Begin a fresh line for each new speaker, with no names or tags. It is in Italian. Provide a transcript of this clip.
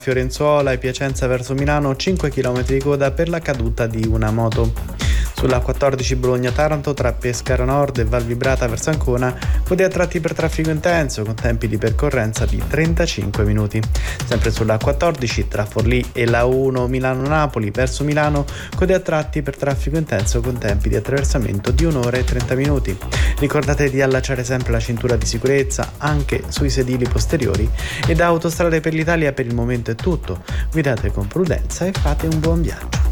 Fiorenzuola e Piacenza verso Milano 5 km di coda per la caduta di una moto. Sulla 14 Bologna-Taranto tra Pescara Nord e Val Vibrata verso Ancona, code a tratti per traffico intenso con tempi di percorrenza di 35 minuti. Sempre sulla 14 tra Forlì e la 1 Milano-Napoli verso Milano, code a tratti per traffico intenso con tempi di attraversamento di 1 ora e 30 minuti. Ricordate di allacciare sempre la cintura di sicurezza anche sui sedili posteriori e da Autostrade per l'Italia per il momento è tutto. Guidate con prudenza e fate un buon viaggio.